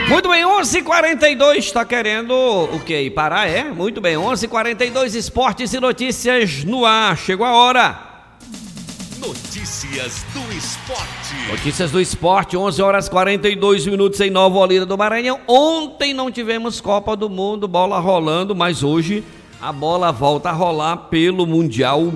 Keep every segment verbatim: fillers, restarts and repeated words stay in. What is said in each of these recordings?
Muito bem, onze e quarenta e dois, está querendo o quê? Parar, é? Muito bem, onze e quarenta e dois, esportes e notícias no ar. Chegou a hora. Notícias do esporte. Notícias do esporte, onze horas e quarenta e dois minutos em Nova Olinda do Maranhão. Ontem não tivemos Copa do Mundo, bola rolando, mas hoje a bola volta a rolar pelo Mundial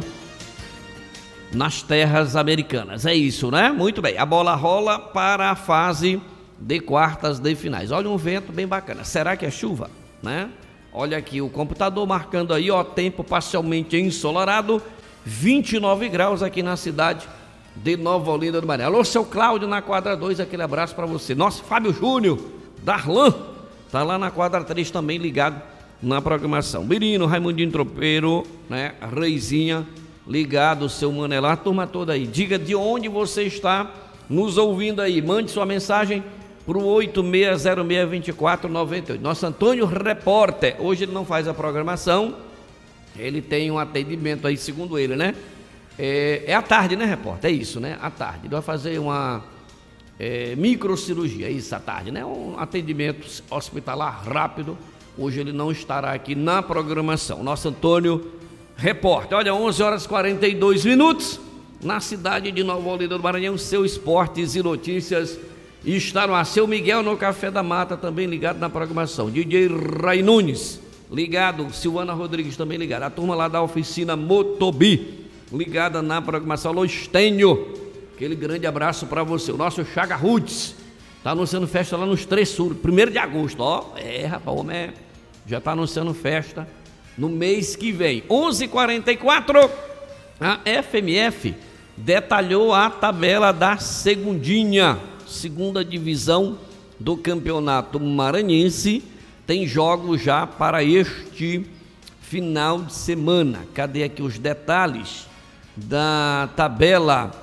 nas terras americanas. É isso, né? Muito bem, a bola rola para a fase de quartas de finais. Olha um vento bem bacana. Será que é chuva, né? Olha aqui o computador marcando aí, ó, tempo parcialmente ensolarado, vinte e nove graus aqui na cidade de Nova Olinda do Maranhão. Alô, seu Cláudio na quadra dois, aquele abraço para você. Nosso Fábio Júnior, Darlan, tá lá na quadra três também ligado na programação. Birino, Raimundinho Tropeiro, né? Reizinha, ligado, seu Manelar, turma toda aí. Diga de onde você está nos ouvindo aí. Mande sua mensagem para o oito seis zero seis, dois quatro nove oito. Nosso Antônio Repórter, hoje ele não faz a programação, ele tem um atendimento aí, segundo ele, né? É, é à tarde, né, repórter? É isso, né? À tarde. Ele vai fazer uma é, microcirurgia, é isso, à tarde, né? Um atendimento hospitalar rápido. Hoje ele não estará aqui na programação. Nosso Antônio Repórter. Olha, onze horas e quarenta e dois minutos, na cidade de Nova Olinda do Maranhão, seu esportes e notícias. E está no ar, seu Miguel no Café da Mata, também ligado na programação. D J Ray Nunes, ligado. Silvana Rodrigues, também ligado. A turma lá da oficina Motobi, ligada na programação. Alô, Estênio, aquele grande abraço para você. O nosso Chaga Roots, está anunciando festa lá nos Três Sul, primeiro de agosto, ó. É, rapaz, o homem é, já está anunciando festa no mês que vem. onze e quarenta e quatro, a F M F detalhou a tabela da segundinha, segunda divisão do Campeonato Maranhense. Tem jogos já para este final de semana. Cadê aqui os detalhes da tabela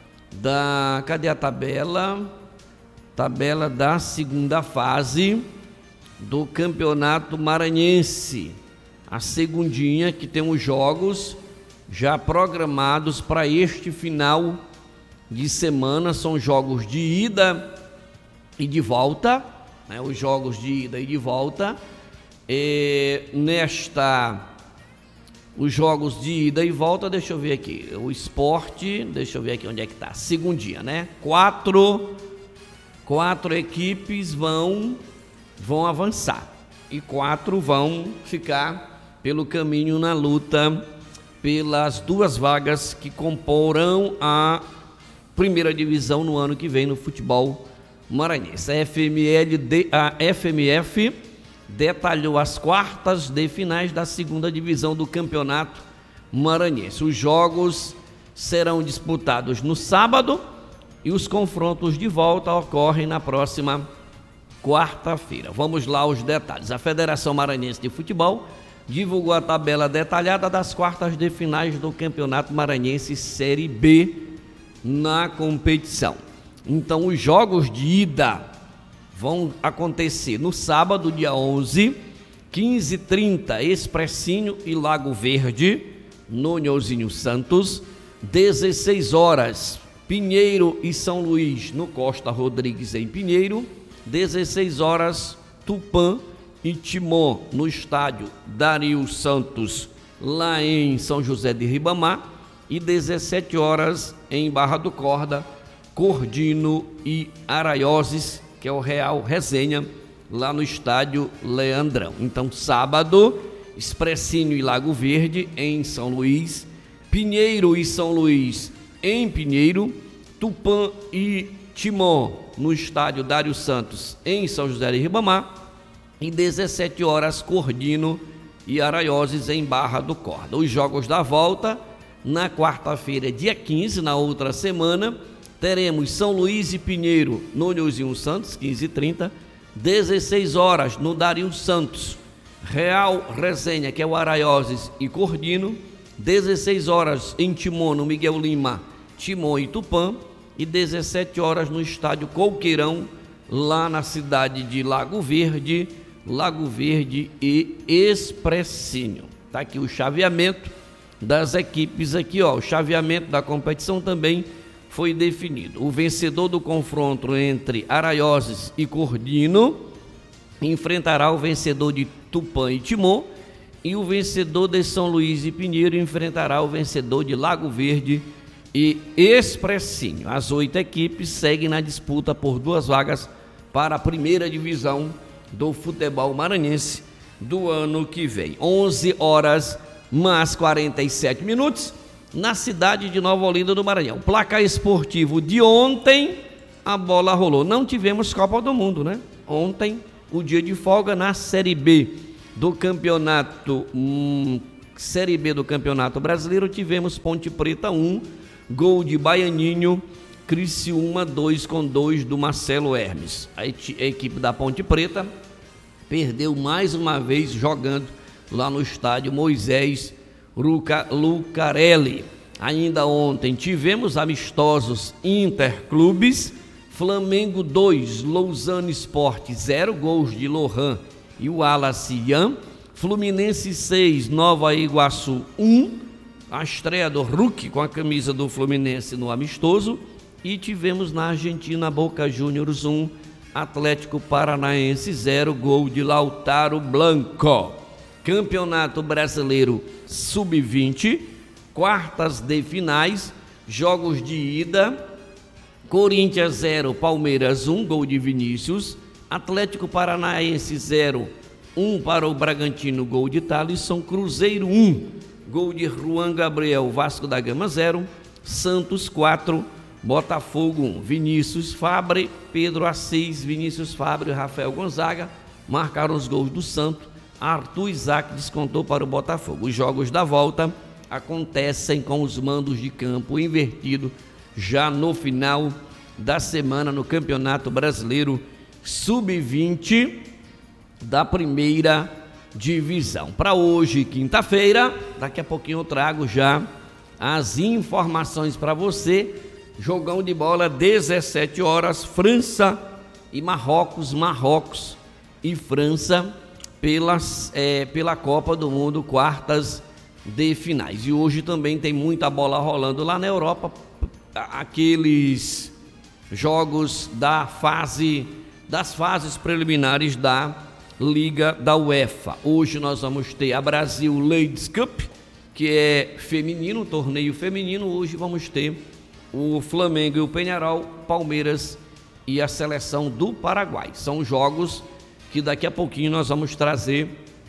da cadê a tabela? Tabela da segunda fase do Campeonato Maranhense. A segundinha, que tem os jogos já programados para este final de semana. São jogos de ida e de volta, né? Os jogos de ida e de volta. E nesta, os jogos de ida e volta, deixa eu ver aqui, o esporte, deixa eu ver aqui onde é que está, segundinha, né? Quatro, quatro equipes vão, vão avançar e quatro vão ficar pelo caminho na luta pelas duas vagas que comporão a primeira divisão no ano que vem no futebol maranhense. A F M L, a F M F detalhou as quartas de finais da segunda divisão do Campeonato Maranhense. Os jogos serão disputados no sábado e os confrontos de volta ocorrem na próxima quarta-feira. Vamos lá os detalhes. A Federação Maranhense de Futebol divulgou a tabela detalhada das quartas de finais do Campeonato Maranhense Série B na competição. Então, os jogos de ida vão acontecer no sábado, dia onze, quinze e trinta, Expressinho e Lago Verde, no Nhozinho Santos. dezesseis horas, Pinheiro e São Luís, no Costa Rodrigues, em Pinheiro. dezesseis horas, Tupã e Timon, no estádio Dario Santos, lá em São José de Ribamar. E dezessete horas, em Barra do Corda, Cordino e Araioses, que é o Real Resenha, lá no estádio Leandrão. Então, sábado, Expressinho e Lago Verde, em São Luís. Pinheiro e São Luís, em Pinheiro. Tupã e Timon, no estádio Dário Santos, em São José de Ribamar. E dezessete horas, Cordino e Araioses, em Barra do Corda. Os jogos da volta, na quarta-feira, dia quinze, na outra semana, teremos São Luís e Pinheiro no Nhozinho Santos, quinze e trinta, dezesseis horas no Dario Santos, Real Resenha, que é o Araioses e Cordino, dezesseis horas em Timon, no Miguel Lima, Timon e Tupã, e dezessete horas no estádio Coqueirão, lá na cidade de Lago Verde, Lago Verde e Expressinho. Tá aqui o chaveamento das equipes aqui, ó. O chaveamento da competição também foi definido. O vencedor do confronto entre Araioses e Cordino enfrentará o vencedor de Tupã e Timon, e o vencedor de São Luís e Pinheiro enfrentará o vencedor de Lago Verde e Expressinho. As oito equipes seguem na disputa por duas vagas para a primeira divisão do futebol maranhense do ano que vem. onze horas mais quarenta e sete minutos na cidade de Nova Olinda do Maranhão. Placar esportivo de ontem, a bola rolou. Não tivemos Copa do Mundo, né? Ontem, o dia de folga na Série B do campeonato, hum, Série B do Campeonato Brasileiro, tivemos Ponte Preta um, gol de Baianinho, Criciúma dois com dois do Marcelo Hermes. A, a equipe da Ponte Preta perdeu mais uma vez jogando lá no estádio Moisés Luca, Lucarelli. Ainda ontem tivemos amistosos interclubes, Flamengo dois, Lausanne Sport zero, gols de Lohan e o Wallace Ian. Fluminense seis, Nova Iguaçu um, a estreia do Hulk com a camisa do Fluminense no amistoso. E tivemos na Argentina Boca Juniors um, Atlético Paranaense zero, gol de Lautaro Blanco. Campeonato Brasileiro sub vinte, quartas de finais, jogos de ida, Corinthians zero, Palmeiras um, gol de Vinícius, Atlético Paranaense zero, um para o Bragantino, gol de Thalisson, Cruzeiro um, gol de Juan Gabriel, Vasco da Gama zero, Santos quatro, Botafogo um, Vinícius Fabre, Pedro Assis, Vinícius Fabre e Rafael Gonzaga marcaram os gols do Santos. Arthur Isaac descontou para o Botafogo. Os jogos da volta acontecem com os mandos de campo invertido já no final da semana no Campeonato Brasileiro sub vinte da primeira divisão. Para hoje, quinta-feira, daqui a pouquinho eu trago já as informações para você. Jogão de bola, dezessete horas, França e Marrocos, Marrocos e França pelas, é, pela Copa do Mundo, quartas de finais. E hoje também tem muita bola rolando lá na Europa, aqueles jogos da fase, das fases preliminares da Liga da UEFA. Hoje nós vamos ter a Brasil Ladies Cup, que é feminino, torneio feminino. Hoje vamos ter o Flamengo e o Peñarol, Palmeiras e a seleção do Paraguai. São jogos que daqui a pouquinho nós vamos trazer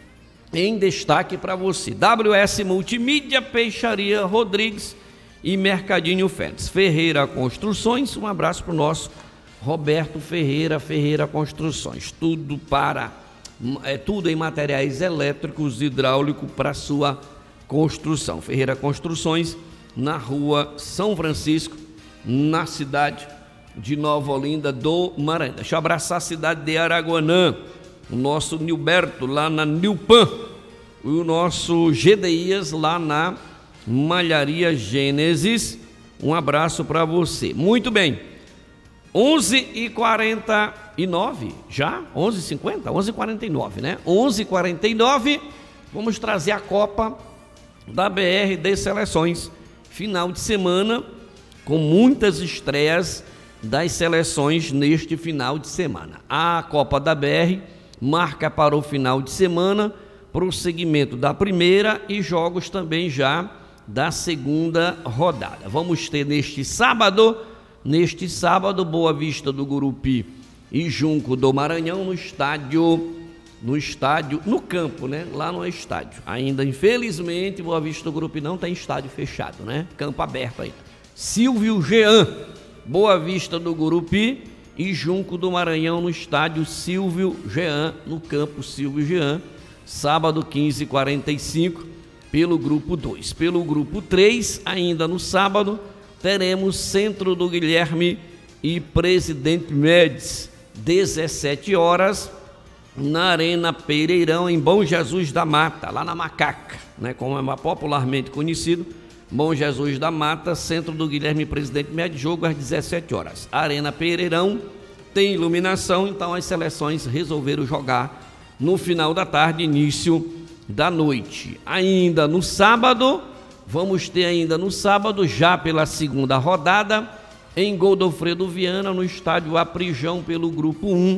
em destaque para você. W S Multimídia, Peixaria Rodrigues e Mercadinho Fênix. Ferreira Construções, um abraço para o nosso Roberto Ferreira, Ferreira Construções. Tudo para, é tudo em materiais elétricos, hidráulico para sua construção. Ferreira Construções, na rua São Francisco, na cidade de Nova Olinda do Maranhão. Deixa eu abraçar a cidade de Araguanã, o nosso Nilberto lá na Nilpan, e o nosso G D Ias lá na Malharia Gênesis. Um abraço para você. Muito bem, onze e quarenta e nove, já? onze e cinquenta? onze e quarenta e nove, né? onze e quarenta e nove, vamos trazer a Copa da B R de Seleções. Final de semana, com muitas estreias das seleções neste final de semana. A Copa da B R marca para o final de semana, prosseguimento da primeira e jogos também já da segunda rodada. Vamos ter neste sábado, neste sábado, Boa Vista do Gurupi e Junco do Maranhão no estádio, no estádio, no campo, né? Lá no estádio. Ainda, infelizmente, Boa Vista do Gurupi não tem estádio fechado, né? Campo aberto ainda. Silvio Jean, Boa Vista do Gurupi e Junco do Maranhão no estádio Silvio Jean, no campo Silvio Jean, sábado quinze e quarenta e cinco, pelo grupo dois. Pelo grupo três, ainda no sábado, teremos Centro do Guilherme e Presidente Médici, dezessete horas, na Arena Pereirão, em Bom Jesus da Mata, lá na Macaca, né, como é popularmente conhecido, Bom Jesus da Mata, Centro do Guilherme e Presidente Médici, jogo às dezessete horas. Arena Pereirão tem iluminação, então as seleções resolveram jogar no final da tarde, início da noite. Ainda no sábado, vamos ter ainda no sábado, já pela segunda rodada, em Godofredo Viana, no estádio Aprijão, pelo grupo um,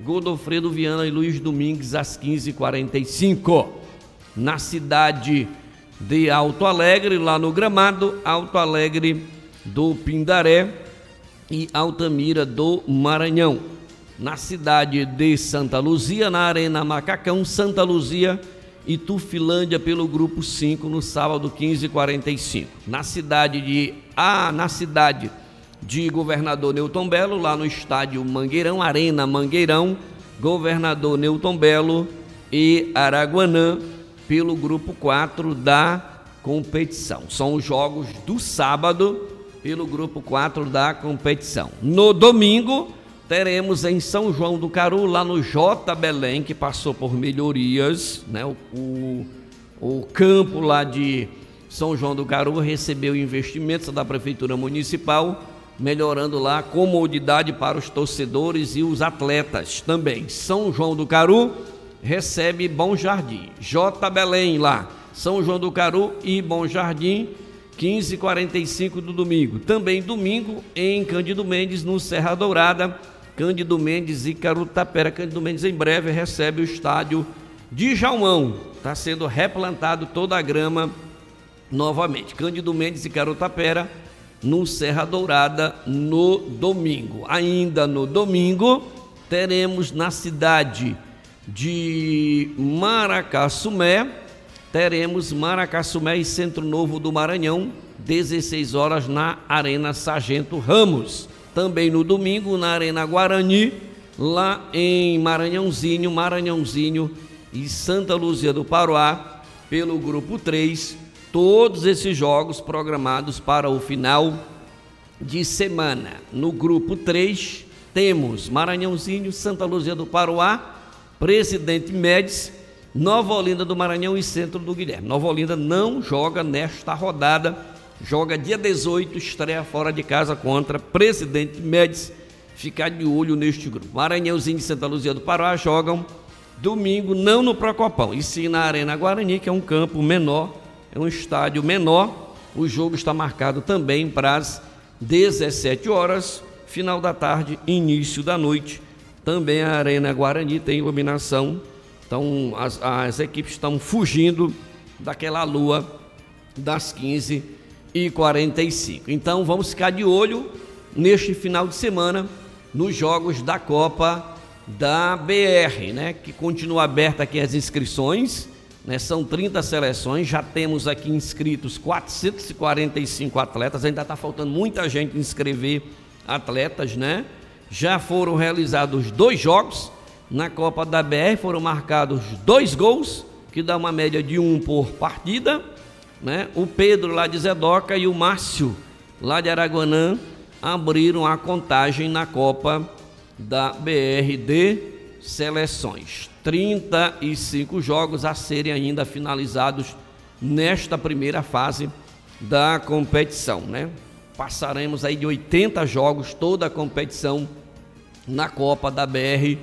Godofredo Viana e Luiz Domingues, às quinze e quarenta e cinco. Na cidade de Alto Alegre, lá no Gramado, Alto Alegre do Pindaré e Altamira do Maranhão. Na cidade de Santa Luzia, na Arena Macacão, Santa Luzia e Tufilândia pelo grupo cinco, no sábado, quinze e quarenta e cinco. Na cidade de ah, na cidade de Governador Newton Belo, lá no estádio Mangueirão, Arena Mangueirão, Governador Newton Belo e Araguanã pelo grupo quatro da competição. São os jogos do sábado pelo grupo quatro da competição. No domingo, teremos em São João do Caru, lá no J Belém, que passou por melhorias, né? O, o, o campo lá de São João do Caru recebeu investimentos da Prefeitura Municipal, melhorando lá a comodidade para os torcedores e os atletas também. São João do Caru recebe Bom Jardim. J Belém lá, São João do Caru e Bom Jardim, quinze e quarenta e cinco do domingo. Também domingo em Cândido Mendes, no Serra Dourada, Cândido Mendes e Carutapera. Cândido Mendes em breve recebe o estádio de Jalmão. Está sendo replantado toda a grama novamente. Cândido Mendes e Carutapera no Serra Dourada no domingo. Ainda no domingo teremos na cidade de Maracassumé, teremos Maracassumé e Centro Novo do Maranhão, dezesseis horas na Arena Sargento Ramos. Também no domingo na Arena Guarani, lá em Maranhãozinho, Maranhãozinho e Santa Luzia do Paroá, pelo grupo três, todos esses jogos programados para o final de semana. No grupo três temos Maranhãozinho, Santa Luzia do Paroá, Presidente Médici, Nova Olinda do Maranhão e Centro do Guilherme. Nova Olinda não joga nesta rodada, joga dia dezoito, estreia fora de casa contra Presidente Médici. Ficar de olho neste grupo. Maranhãozinho e Santa Luzia do Paroá jogam domingo, não no Procopão, e sim na Arena Guarani, que é um campo menor, é um estádio menor. O jogo está marcado também para as dezessete horas, final da tarde, início da noite. Também a Arena Guarani tem iluminação, então as, as equipes estão fugindo daquela lua das quinze e quarenta e cinco. Então vamos ficar de olho neste final de semana nos jogos da Copa da B R, né? Que continua aberta aqui as inscrições, né? São trinta seleções, já temos aqui inscritos quatrocentos e quarenta e cinco atletas, ainda está faltando muita gente inscrever atletas, né? Já foram realizados dois jogos na Copa da B R, foram marcados dois gols, que dá uma média de um por partida, né? O Pedro lá de Zedoca e o Márcio lá de Araguanã abriram a contagem na Copa da B R de seleções. trinta e cinco jogos a serem ainda finalizados nesta primeira fase da competição, né? Passaremos aí de oitenta jogos, toda a competição na Copa da B R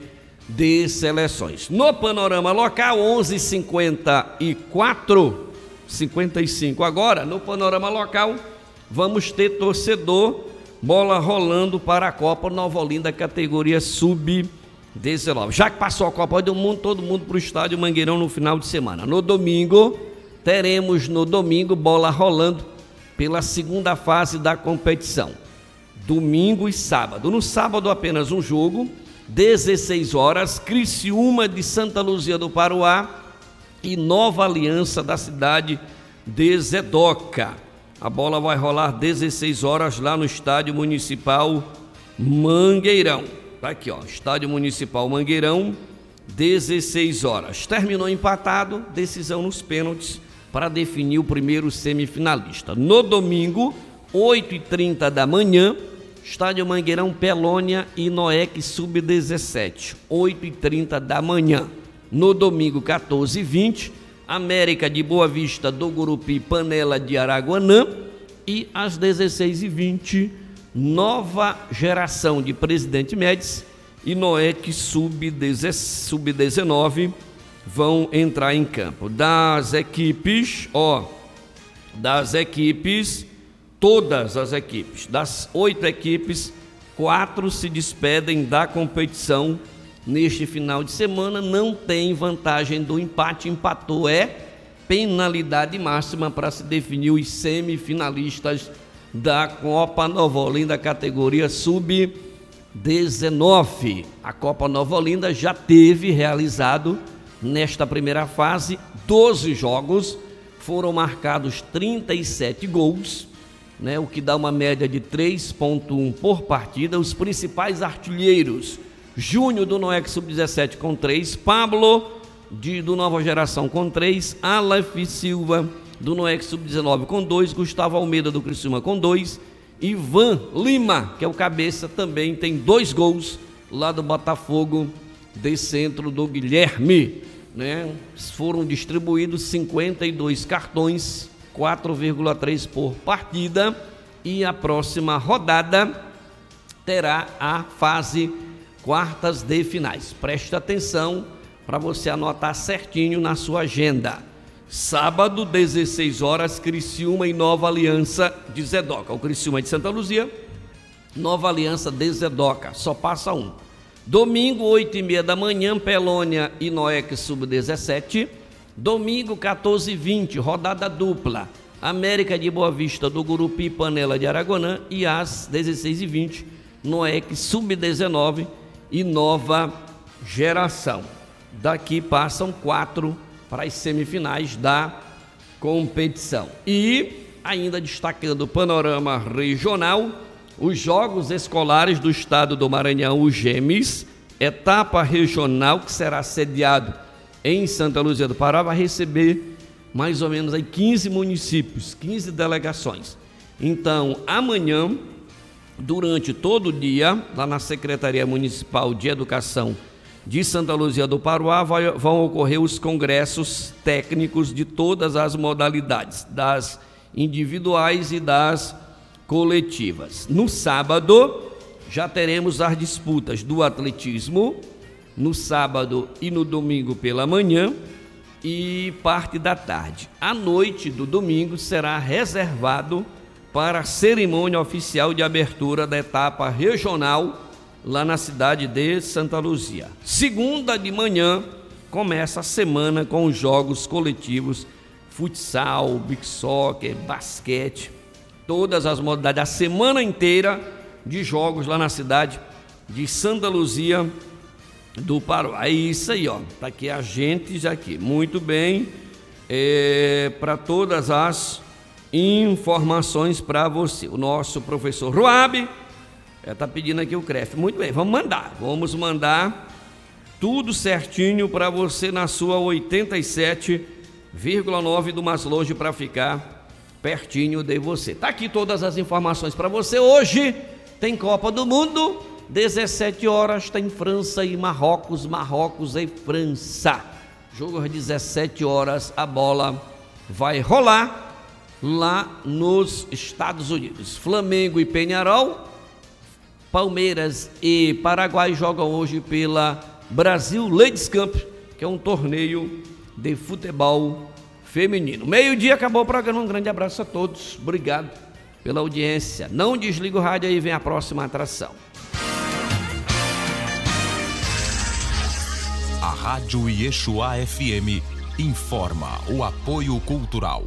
de seleções. No panorama local, onze e cinquenta e quatro, cinquenta e cinco agora, no panorama local, vamos ter torcedor, bola rolando para a Copa Nova Olinda, categoria sub dezenove. Já que passou a Copa do Mundo, todo mundo para o estádio Mangueirão no final de semana. No domingo, teremos no domingo bola rolando pela segunda fase da competição. Domingo e sábado. No sábado apenas um jogo, dezesseis horas, Criciúma de Santa Luzia do Paroá e Nova Aliança da cidade de Zedoca. A bola vai rolar dezesseis horas lá no Estádio Municipal Mangueirão. Tá aqui, ó, Estádio Municipal Mangueirão, dezesseis horas. Terminou empatado, decisão nos pênaltis para definir o primeiro semifinalista. No domingo, oito e trinta da manhã, Estádio Mangueirão, Pelônia e Noec sub dezessete, oito e trinta da manhã. No domingo, quatorze e vinte, América de Boa Vista do Gurupi, Panela de Araguanã, e às dezesseis e vinte, Nova Geração de Presidente Médici e Noec sub dezenove vão entrar em campo. Das equipes, ó, das equipes, todas as equipes, das oito equipes, quatro se despedem da competição neste final de semana, não tem vantagem do empate, empatou, é penalidade máxima para se definir os semifinalistas da Copa Nova Olinda, categoria sub dezenove. A Copa Nova Olinda já teve realizado nesta primeira fase doze jogos, foram marcados trinta e sete gols, né, o que dá uma média de três ponto um por partida. Os principais artilheiros: Júnior do Noex sub dezessete com três, Pablo de, do Nova Geração com três, Aleph Silva do Noex sub dezenove com dois, Gustavo Almeida do Criciúma com dois, Ivan Lima, que é o cabeça, também tem dois gols lá do Botafogo de Centro do Guilherme, né? Foram distribuídos cinquenta e dois cartões, quatro vírgula três por partida, e a próxima rodada terá a fase quartas de finais. Preste atenção para você anotar certinho na sua agenda. Sábado, dezesseis horas, Criciúma e Nova Aliança de Zedoca. O Criciúma é de Santa Luzia, Nova Aliança de Zedoca, só passa um. Domingo, oito e meia da manhã, Pelônia e Noex sub dezessete. Domingo, quatorze e vinte, rodada dupla, América de Boa Vista do Gurupi e Panela de Aragonã, e às dezesseis e vinte, Noex sub dezenove e Nova Geração. Daqui passam quatro para as semifinais da competição. E, ainda destacando o panorama regional, os Jogos Escolares do Estado do Maranhão, os GEMES, etapa regional que será sediado em Santa Luzia do Pará, vai receber mais ou menos aí quinze municípios, quinze delegações. Então, amanhã, durante todo o dia, lá na Secretaria Municipal de Educação de Santa Luzia do Pará, vai, vão ocorrer os congressos técnicos de todas as modalidades, das individuais e das coletivas. No sábado, já teremos as disputas do atletismo, no sábado e no domingo pela manhã e parte da tarde. À noite do domingo será reservado para a cerimônia oficial de abertura da etapa regional lá na cidade de Santa Luzia. Segunda de manhã começa a semana com os jogos coletivos, futsal, beach soccer, basquete, todas as modalidades, a semana inteira de jogos lá na cidade de Santa Luzia do Pará. É isso aí, ó. Tá aqui a gente já aqui. Muito bem. É, para todas as informações para você. O nosso professor Ruab está pedindo aqui o C R E F. Muito bem, vamos mandar. Vamos mandar tudo certinho para você na sua oitenta e sete vírgula nove do Mais Longe, para ficar pertinho de você. Tá aqui todas as informações para você. Hoje tem Copa do Mundo, dezessete horas tem França e Marrocos, Marrocos e França. Jogo às dezessete horas, a bola vai rolar lá nos Estados Unidos. Flamengo e Peñarol, Palmeiras e Paraguai jogam hoje pela Brasil Ladies Cup, que é um torneio de futebol feminino. Meio-dia, acabou o programa. Um grande abraço a todos. Obrigado pela audiência. Não desliga o rádio aí, vem a próxima atração. A Rádio Yeshua F M informa o apoio cultural.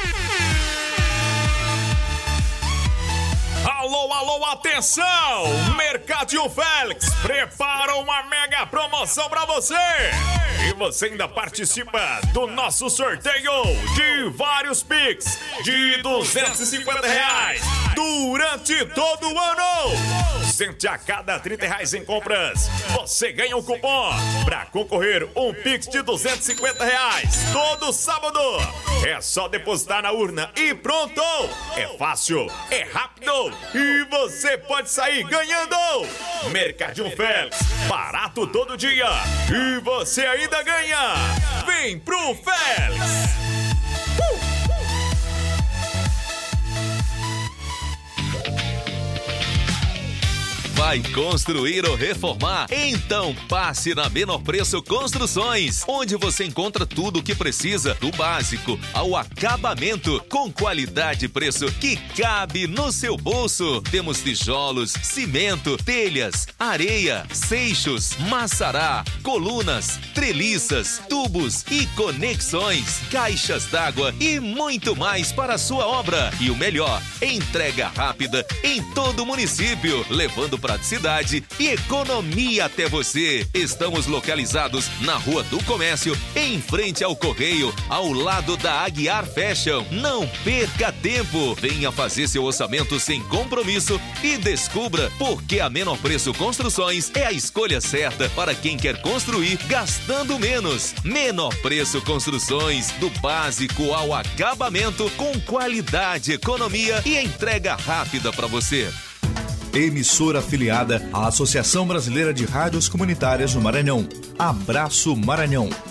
Alô, alô, atenção! Mercadinho Félix prepara uma mega promoção pra você! E você ainda participa do nosso sorteio de vários Pix de duzentos e cinquenta reais durante todo o ano! Sente a cada trinta reais em compras, você ganha um cupom pra concorrer um Pix de duzentos e cinquenta reais todo sábado! É só depositar na urna e pronto! É fácil, é rápido e você pode sair ganhando! Mercadinho Félix, barato todo dia e você ainda ganha! Vem pro Félix! Uh! Vai construir ou reformar? Então passe na Menor Preço Construções, onde você encontra tudo o que precisa, do básico ao acabamento, com qualidade e preço que cabe no seu bolso. Temos tijolos, cimento, telhas, areia, seixos, maçará, colunas, treliças, tubos e conexões, caixas d'água e muito mais para a sua obra. E o melhor, entrega rápida em todo o município, levando praticidade e economia até você. Estamos localizados na Rua do Comércio, em frente ao Correio, ao lado da Aguiar Fashion. Não perca tempo, venha fazer seu orçamento sem compromisso e descubra por que a Menor Preço Construções é a escolha certa para quem quer construir gastando menos. Menor Preço Construções, do básico ao acabamento, com qualidade, economia e entrega rápida para você. Emissora afiliada à Associação Brasileira de Rádios Comunitárias do Maranhão. Abraço Maranhão.